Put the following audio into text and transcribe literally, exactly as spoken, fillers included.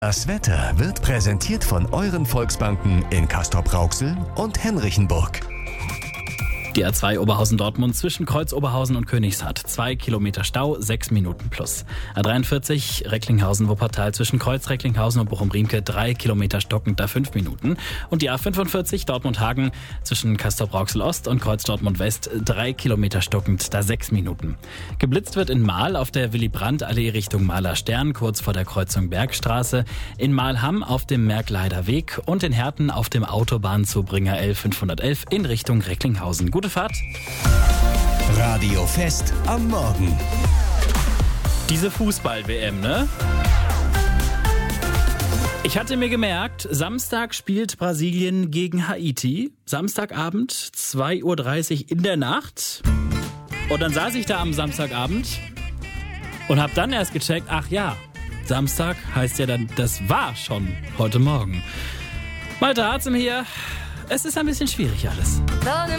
Das Wetter wird präsentiert von euren Volksbanken in Castrop-Rauxel und Henrichenburg. Die A zwei Oberhausen-Dortmund zwischen Kreuz-Oberhausen und Königshardt. Zwei Kilometer Stau, sechs Minuten plus. A dreiundvierzig Recklinghausen-Wuppertal zwischen Kreuz-Recklinghausen und Bochum-Riemke. Drei Kilometer stockend, da fünf Minuten. Und die A fünfundvierzig Dortmund-Hagen zwischen Castrop-Rauxel-Ost und Kreuz-Dortmund-West. Drei Kilometer stockend, da sechs Minuten. Geblitzt wird in Mahl auf der Willy-Brandt-Allee Richtung Mahler Stern, kurz vor der Kreuzung Bergstraße. In Mahlham auf dem Merkleider Weg und in Herten auf dem Autobahnzubringer L fünfhundertelf in Richtung Recklinghausen. Gute Fahrt. Radio Fest am Morgen. Diese Fußball-W M, ne? Ich hatte mir gemerkt, Samstag spielt Brasilien gegen Haiti. Samstagabend, zwei Uhr dreißig in der Nacht. Und dann saß ich da am Samstagabend und hab dann erst gecheckt, ach ja, Samstag heißt ja dann, das war schon heute Morgen. Malte Harzem hier. Es ist ein bisschen schwierig alles.